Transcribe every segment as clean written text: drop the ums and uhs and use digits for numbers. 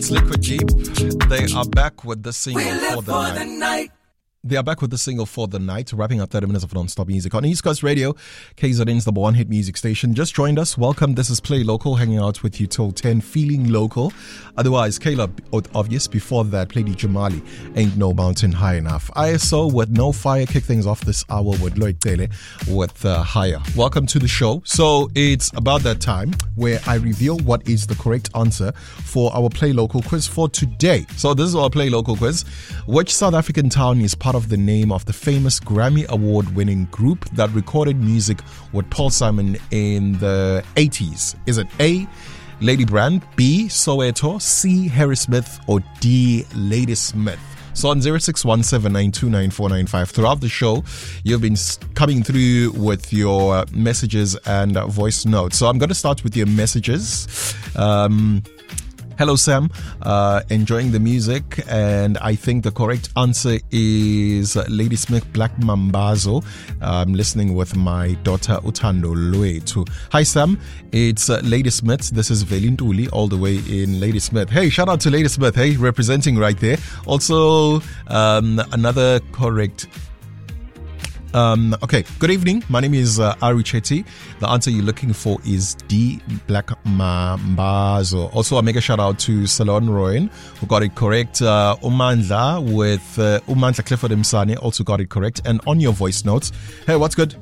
It's Liquid Jeep. They are back with the single for the night. They are back with the single for the night, wrapping up 30 minutes of non-stop music on East Coast Radio, KZN's number one hit music station. Just joined us. Welcome. This is Play Local, hanging out with you till 10, feeling local. Otherwise, Caleb, obvious. Before that, played Jamali, Ain't No Mountain High Enough. ISO with No Fire, kick things off this hour with Lloyd Tele with Higher. Welcome to the show. So it's about that time where I reveal what is the correct answer for our Play Local quiz for today. So this is our Play Local quiz. Which South African town is part of the name of the famous Grammy Award winning group that recorded music with Paul Simon in the 80s? Is it A, Lady Brand, B, Soweto, C, Harry Smith, or D, Lady Smith? So on 0617929495, throughout the show, you've been coming through with your messages and voice notes. So I'm going to start with your messages. Hello, Sam. Enjoying the music, and I think the correct answer is Lady Smith, Black Mambazo. I'm listening with my daughter Utando Luetu. Hi, Sam. It's Lady Smith. This is Velintuli, all the way in Lady Smith. Hey, shout out to Lady Smith. Hey, representing right there. Also, another correct. Okay, good evening. My name is Ari Chetty. The answer you're looking for is D, Black Mambazo. Also, a mega shout out to Salon Royan, who got it correct. Umandla with Umandla Clifford Msane also got it correct. And on your voice notes, hey, what's good?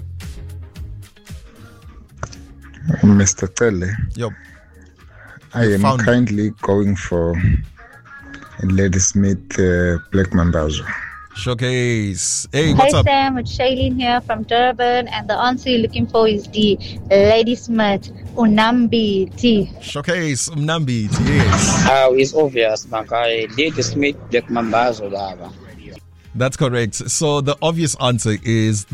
Mr. Tele. Yo. I am kindly going for Lady Smith, Black Mambazo. Showcase. Hey, what's up? Hey Sam, it's Shailene here from Durban, and the answer you're looking for is D, Lady Smith, Unambi T. Showcase, Unambi T, yes. It's obvious, Bankai. Lady Smith, Black Mambazo, Lava. That's correct. So the obvious answer is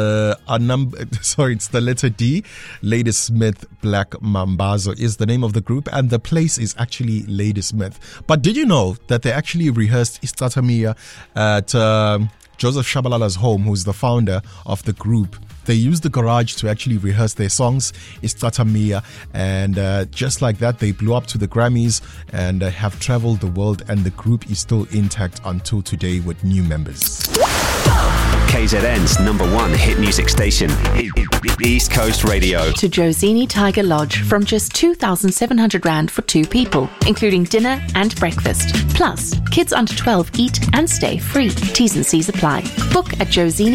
it's the letter D. Lady Smith, Black Mambazo is the name of the group, and the place is actually Lady Smith. But did you know that they actually rehearsed Istatamia at Joseph Shabalala's home, who's the founder of the group? They used the garage to actually rehearse their songs, Istatamia, and just like that, they blew up to the Grammys and have traveled the world, and the group is still intact until today with new members. KZN's number one hit music station, East Coast Radio. To Josini Tiger Lodge from just 2,700 Rand for two people, including dinner and breakfast. Plus, kids under 12 eat and stay free. T's and C's apply. Book at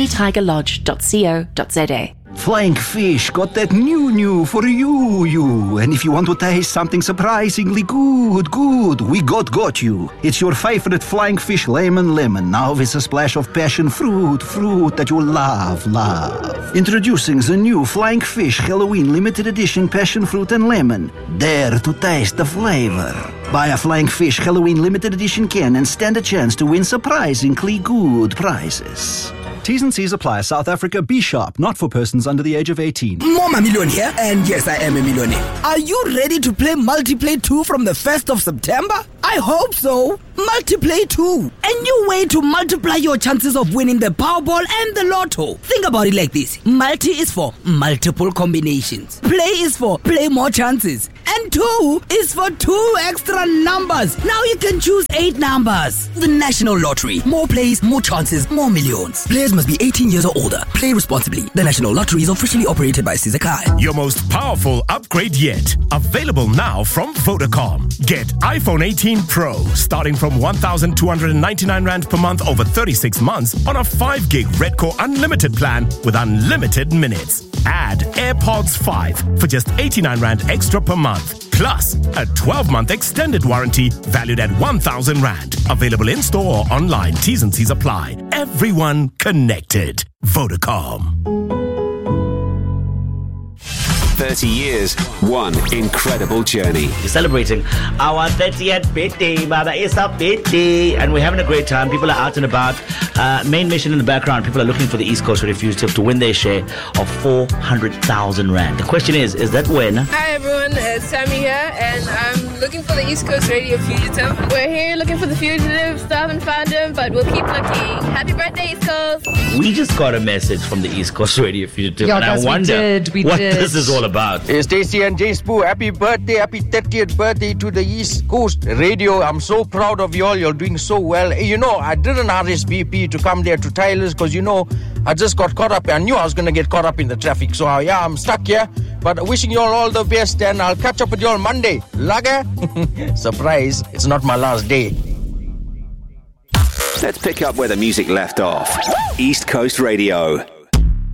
josinitigerlodge.co.za. Flying Fish got that new for you. And if you want to taste something surprisingly good, we got you. It's your favorite Flying Fish lemon, now with a splash of passion fruit that you love. Introducing the new Flying Fish Halloween limited edition passion fruit and lemon. Dare to taste the flavor. Buy a Flying Fish Halloween limited edition can and stand a chance to win surprisingly good prizes. T's and C's apply. South Africa, be sharp, not for persons under the age of 18. Mama Million here, and yes, I am a millionaire. Are you ready to play Multiplay 2 from the 1st of September? I hope so. Multiplay 2. A new way to multiply your chances of winning the Powerball and the Lotto. Think about it like this. Multi is for multiple combinations. Play is for play more chances. And 2 is for 2 extra numbers. Now you can choose 8 numbers. The National Lottery. More plays, more chances, more millions. Players must be 18 years or older. Play responsibly. The National Lottery is officially operated by Sizakai. Your most powerful upgrade yet. Available now from Vodacom. Get iPhone 18 Pro starting from 1,299 Rand per month over 36 months on a 5 gig Redcore Unlimited plan with unlimited minutes. Add AirPods 5 for just 89 Rand extra per month. Plus, a 12-month extended warranty valued at 1,000 Rand. Available in-store or online. T's and C's apply. Everyone connected. Vodacom. 30 years, one incredible journey. We're celebrating our 30th birthday, Baba. It's our birthday, and we're having a great time. People are out and about. Main mission in the background, people are looking for the East Coast Radio Fugitive to win their share of 400,000 Rand. The question is that when? Hi everyone, it's Sammy here, and I'm looking for the East Coast Radio Fugitive. We're here looking for the fugitive. Still haven't found him, but we'll keep looking. Happy birthday, East Coast. We just got a message from the East Coast Radio Fugitive, Yeah, and I guys, wonder we what did. this is all about. Hey, Stacey and Jay Spoo, happy birthday, happy 30th birthday to the East Coast Radio. I'm so proud of you all. You're doing so well. Hey, you know, I did an RSVP to come there to Tyler's because, you know, I just got caught up. I knew I was going to get caught up in the traffic. So, yeah, I'm stuck here. But wishing you all the best, and I'll catch up with you all Monday. Lager? Surprise, it's not my last day. Let's pick up where the music left off. East Coast Radio.